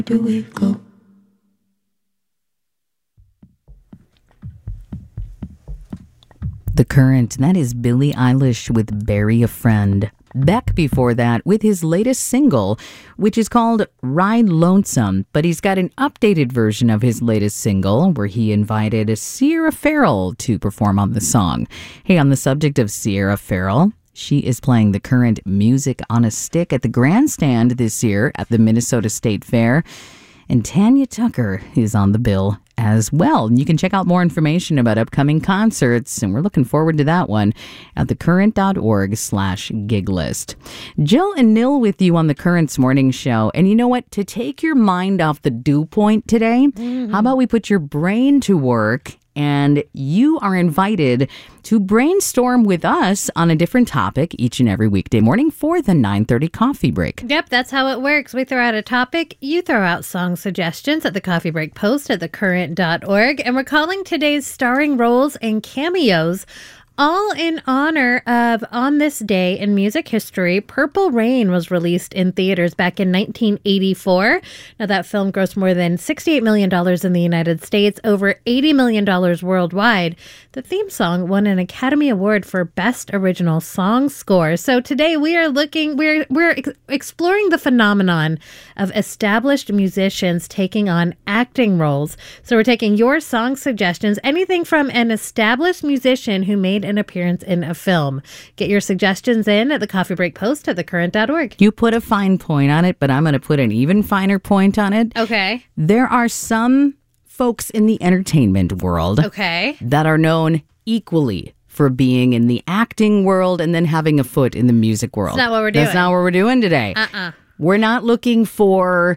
do we go? The Current, that is Billie Eilish with Bury a Friend. Beck before that with his latest single, which is called Ride Lonesome, but he's got an updated version of his latest single where he invited Sierra Farrell to perform on the song. Hey, on the subject of Sierra Farrell, she is playing the Current Music on a Stick at the Grandstand this year at the Minnesota State Fair. And Tanya Tucker is on the bill as well. And you can check out more information about upcoming concerts, and we're looking forward to that one at thecurrent.org/gig list. Jill and Nil with you on the Current's morning show. And you know what? To take your mind off the dew point today, how about we put your brain to work? And you are invited to brainstorm with us on a different topic each and every weekday morning for the 9:30 coffee break. Yep, that's how it works. We throw out a topic, you throw out song suggestions at the coffee break post at thecurrent.org. And we're calling today's starring roles and cameos, all in honor of, on this day in music history, Purple Rain was released in theaters back in 1984. Now, that film grossed more than $68 million in the United States, over $80 million worldwide. The theme song won an Academy Award for Best Original Song Score. So today we are we're exploring the phenomenon of established musicians taking on acting roles. So we're taking your song suggestions, anything from an established musician who made an appearance in a film. Get your suggestions in at the coffee break post at thecurrent.org. You put a fine point on it, but I'm going to put an even finer point on it. Okay. There are some folks in the entertainment world that are known equally for being in the acting world and then having a foot in the music world. That's not what we're doing. That's not what we're doing today. We're not looking for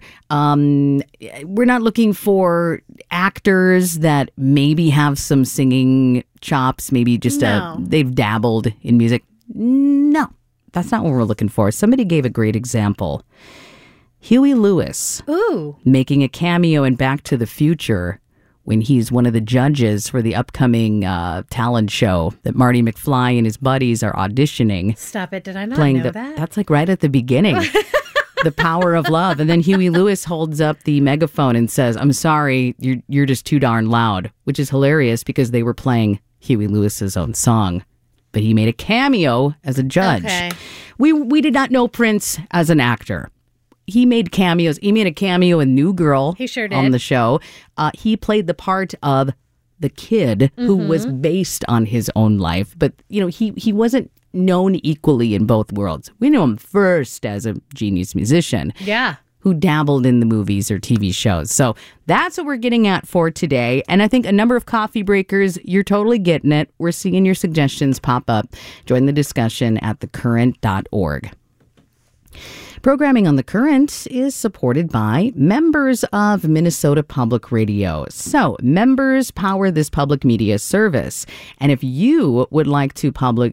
actors that maybe have some singing chops, maybe just they've dabbled in music. No, that's not what we're looking for. Somebody gave a great example. Huey Lewis making a cameo in Back to the Future when he's one of the judges for the upcoming talent show that Marty McFly and his buddies are auditioning. Stop it. Did I not know that? That's like right at the beginning. The Power of Love. And then Huey Lewis holds up the megaphone and says, "I'm sorry, you're just too darn loud," which is hilarious because they were playing Huey Lewis's own song. But he made a cameo as a judge. Okay. We did not know Prince as an actor. He made cameos. He made a cameo in New Girl. He sure did. On the show. He played the part of the kid who was based on his own life. But, you know, he wasn't known equally in both worlds. We knew him first as a genius musician. Yeah. Who dabbled in the movies or TV shows. So that's what we're getting at for today. And I think a number of coffee breakers, you're totally getting it. We're seeing your suggestions pop up. Join the discussion at thecurrent.org. Programming on The Current is supported by members of Minnesota Public Radio. So, members power this public media service. And if you would like to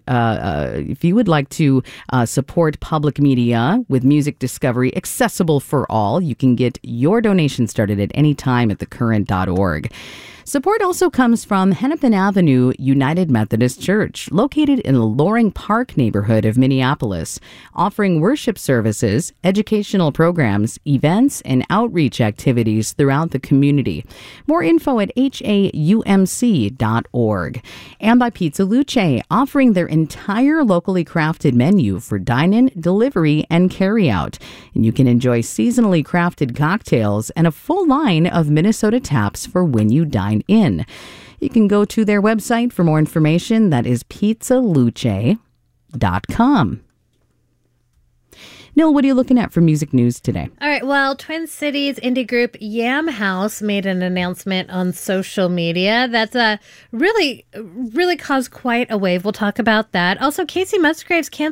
support public media with music discovery accessible for all, you can get your donation started at any time at thecurrent.org. Support also comes from Hennepin Avenue United Methodist Church, located in the Loring Park neighborhood of Minneapolis, offering worship services, educational programs, events, and outreach activities throughout the community. More info at haumc.org. And by Pizza Luce, offering their entire locally crafted menu for dine-in, delivery, and carry-out. And you can enjoy seasonally crafted cocktails and a full line of Minnesota taps for when you dine in. You can go to their website for more information. That is pizzaluce.com. Neil, what are you looking at for music news today? All right. Well, Twin Cities indie group Yam House made an announcement on social media that's really caused quite a wave. We'll talk about that. Also, Casey Musgraves canceled